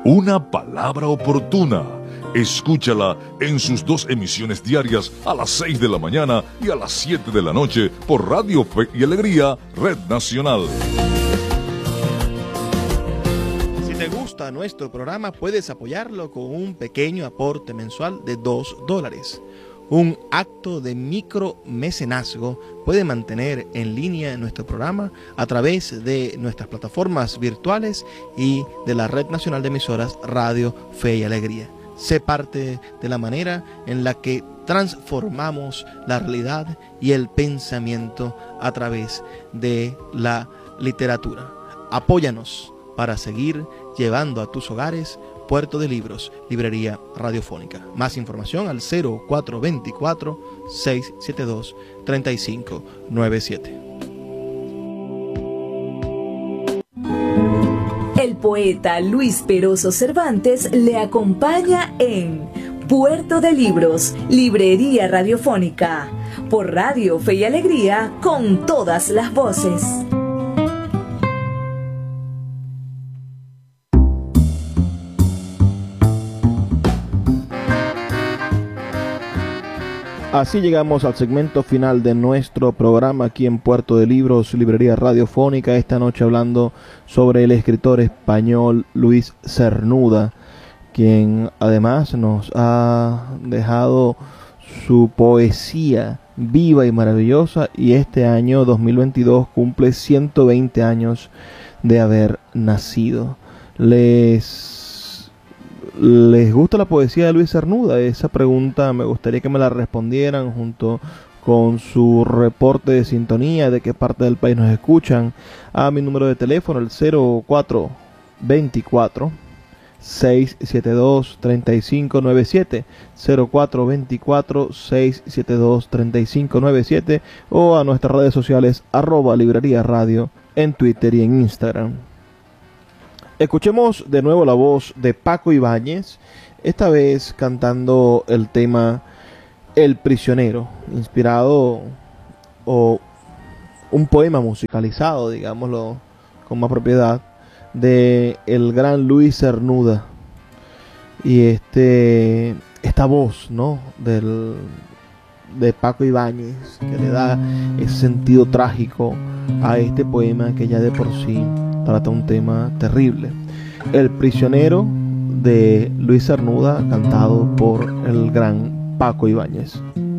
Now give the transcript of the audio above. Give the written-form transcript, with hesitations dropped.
Una palabra oportuna. Escúchala en sus 2 emisiones diarias a las 6 de la mañana y a las 7 de la noche por Radio Fe y Alegría, Red Nacional. Si te gusta nuestro programa, puedes apoyarlo con un pequeño aporte mensual de $2. Un acto de micromecenazgo puede mantener en línea nuestro programa a través de nuestras plataformas virtuales y de la Red Nacional de Emisoras Radio Fe y Alegría. Sé parte de la manera en la que transformamos la realidad y el pensamiento a través de la literatura. Apóyanos para seguir llevando a tus hogares Puerto de Libros, Librería Radiofónica. Más información al 0424-672-3597. El poeta Luis Peroso Cervantes le acompaña en Puerto de Libros, Librería Radiofónica, por Radio Fe y Alegría, con todas las voces. Así llegamos al segmento final de nuestro programa aquí en Puerto de Libros, Librería Radiofónica, esta noche hablando sobre el escritor español Luis Cernuda, quien además nos ha dejado su poesía viva y maravillosa, y este año 2022 cumple 120 años de haber nacido. ¿Les gusta la poesía de Luis Cernuda? Esa pregunta me gustaría que me la respondieran junto con su reporte de sintonía, de qué parte del país nos escuchan, a mi número de teléfono, el 0424-672-3597, 0424-672-3597, o a nuestras redes sociales, @Librería Radio, en Twitter y en Instagram. Escuchemos de nuevo la voz de Paco Ibáñez, esta vez cantando el tema El Prisionero, inspirado, o un poema musicalizado, digámoslo con más propiedad, de el gran Luis Cernuda. Y esta voz, ¿no?, de Paco Ibáñez, que le da ese sentido trágico a este poema que ya de por sí trata un tema terrible. El Prisionero, de Luis Cernuda, cantado por el gran Paco Ibáñez.